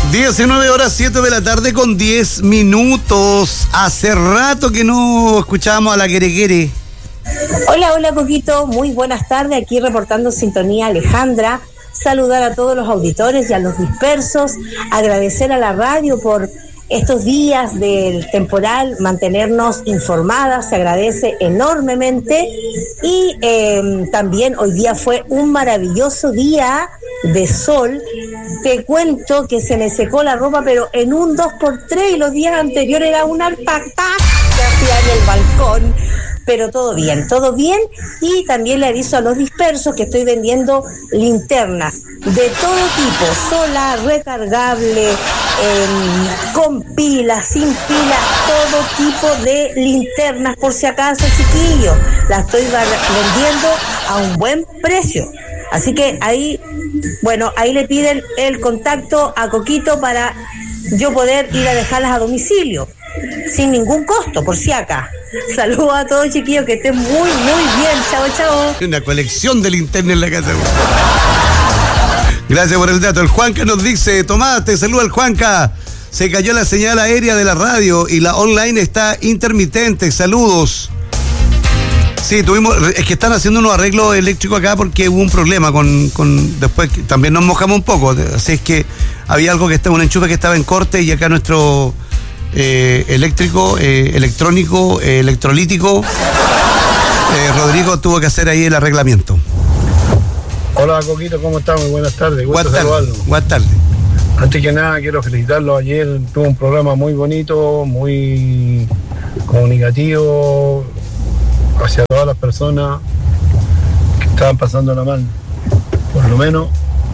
19 horas 7 de la tarde con 10 minutos. Hace rato que no escuchábamos a la Querequere. Hola Coquito, muy buenas tardes, aquí reportando sintonía Alejandra. Saludar a todos los auditores y a los dispersos, agradecer a la radio por estos días del temporal, mantenernos informadas, se agradece enormemente. Y también hoy día fue un maravilloso día de sol. Te cuento que se me secó la ropa, pero en un 2x3, y los días anteriores era una alpaca que hacía en el balcón. Pero todo bien. Y también le aviso a los dispersos que estoy vendiendo linternas de todo tipo, solar, recargable, con pilas, sin pilas, todo tipo de linternas, por si acaso, chiquillos. Las estoy vendiendo a un buen precio. Así que ahí le piden el contacto a Coquito para yo poder ir a dejarlas a domicilio, sin ningún costo, por si acá. Saludos a todos, chiquillos, que estén muy bien. Chao. Una colección de linternas en la casa. Gracias por el dato. El Juanca nos dice: Tomás, te saluda el Juanca. Se cayó la señal aérea de la radio y la online está intermitente. Saludos. Sí, es que están haciendo unos arreglos eléctricos acá porque hubo un problema con después también nos mojamos un poco. Así es que había un enchufe que estaba en corte y acá nuestro eléctrico, electrónico, electrolítico, Rodrigo tuvo que hacer ahí el arreglamiento. Hola Coquito, ¿cómo estás? Muy buenas tardes, gusto saludarlo. Buenas tardes. Antes que nada quiero felicitarlo, ayer tuvo un programa muy bonito, muy comunicativo hacia todas las personas que estaban pasándola mal. Por lo menos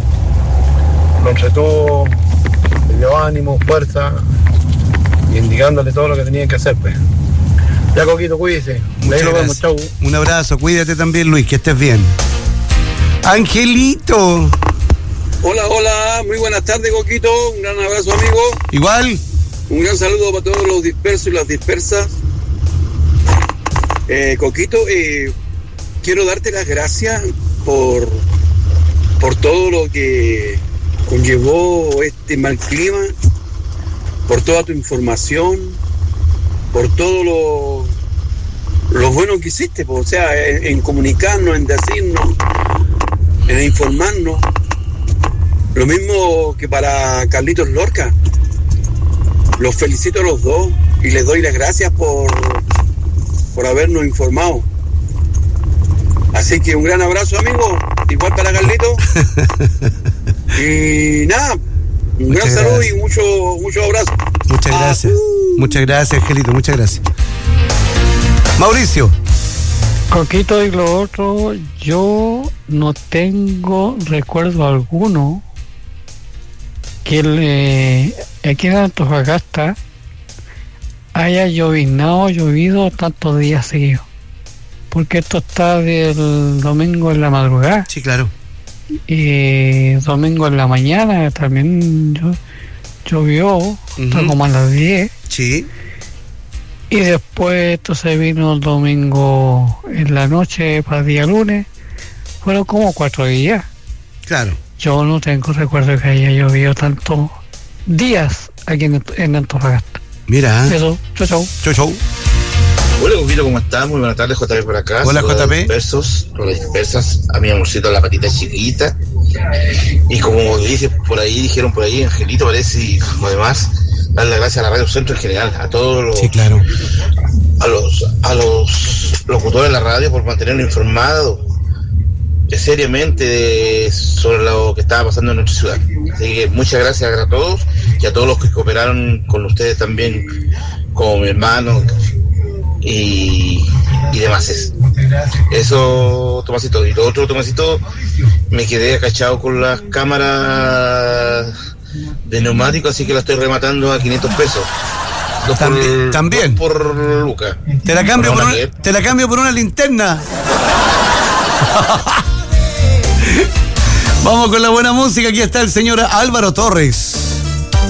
lo entretuvo, le dio ánimo, fuerza, y indicándole todo lo que tenían que hacer, pues. Ya, Coquito, cuídese. Ahí nos vemos, chau. Un abrazo, cuídate también, Luis, que estés bien. Angelito. Hola, muy buenas tardes, Coquito. Un gran abrazo, amigo. Igual. Un gran saludo para todos los dispersos y las dispersas. Coquito, quiero darte las gracias por todo lo que conllevó este mal clima, por toda tu información, por todo lo bueno que hiciste, o sea, en comunicarnos, en decirnos, en informarnos. Lo mismo que para Carlitos Lorca. Los felicito a los dos y les doy las gracias por habernos informado. Así que un gran abrazo, amigo, igual para Carlitos. Y nada, un gran saludo y mucho abrazo. Muchas gracias. Muchas gracias, Angelito, muchas gracias. Mauricio. Coquito, y lo otro, yo no tengo recuerdo alguno que aquí en Antofagasta haya llovido tantos días seguidos, porque esto está del domingo en la madrugada. Sí, claro. Y domingo en la mañana también llovió, como a las 10. Sí. Y después esto se vino el domingo en la noche para el día lunes. Fueron como 4 días. Claro. Yo no tengo recuerdo que haya llovido tantos días aquí en Antofagasta. Mira. Eso, chau. Hola, Coquito, ¿cómo estás? Muy buenas tardes, JP por acá. Hola, JP. Dispersos, los dispersas, a mi amorcito la patita chiquita. Y como dijeron por ahí, Angelito parece, y lo demás, dar las gracias a la Radio Centro en general, a todos los, sí, claro, a los locutores de la radio por mantenernos informados seriamente sobre lo que estaba pasando en nuestra ciudad. Así que muchas gracias a todos y a todos los que cooperaron con ustedes también, como mi hermano y demás. Eso, Tomasito. Y lo otro, Tomasito, me quedé acachado con las cámaras de neumático, así que la estoy rematando a 500 pesos. También. Por Luca. Te la cambio por una linterna. Vamos con la buena música. Aquí está el señor Álvaro Torres.